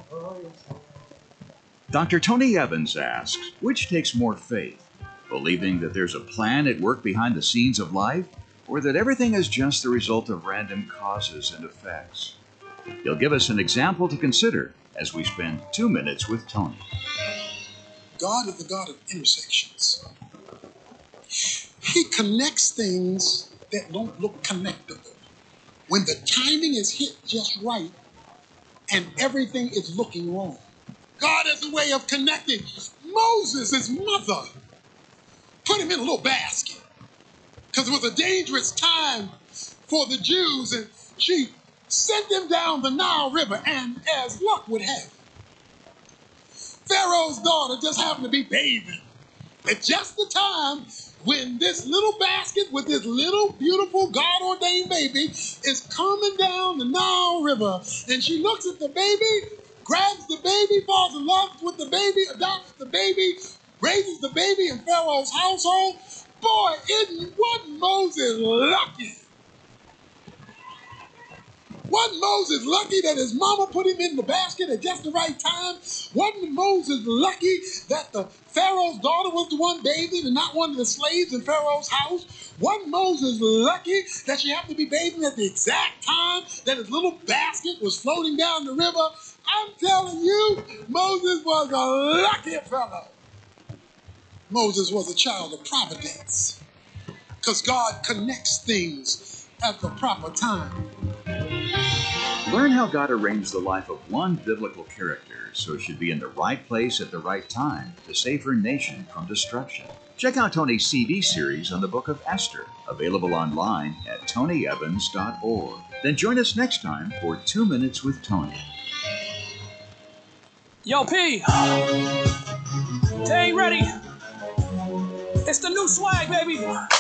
Dr. Tony Evans asks, which takes more faith? Believing that there's a plan at work behind the scenes of life, or that everything is just the result of random causes and effects? He'll give us an example to consider as we spend 2 minutes with Tony. God is the God of intersections. He connects things that don't look connectable. When the timing is hit just right and everything is looking wrong. God has a way of connecting. Moses, his mother, put him in a little basket because it was a dangerous time for the Jews, and she sent him down the Nile River, and as luck would have it, Pharaoh's daughter just happened to be bathing at just the time when this little basket with this little beautiful God-ordained baby is coming down the Nile River, and she looks at the baby, grabs the baby, falls in love with the baby, adopts the baby, raises the baby in Pharaoh's household. Boy, wasn't Moses lucky? Wasn't Moses lucky that his mama put him in the basket at just the right time? Wasn't Moses lucky that the Pharaoh's daughter was the one bathing and not one of the slaves in Pharaoh's house? Wasn't Moses lucky that she happened to be bathing at the exact time that his little basket was floating down the river? I'm telling you, Moses was a lucky fellow. Moses was a child of providence because God connects things at the proper time. Learn how God arranged the life of one biblical character so she'd be in the right place at the right time to save her nation from destruction. Check out Tony's CD series on the book of Esther, available online at tonyevans.org. Then join us next time for 2 Minutes with Tony. Yo, P! They ain't ready! It's the new swag, baby!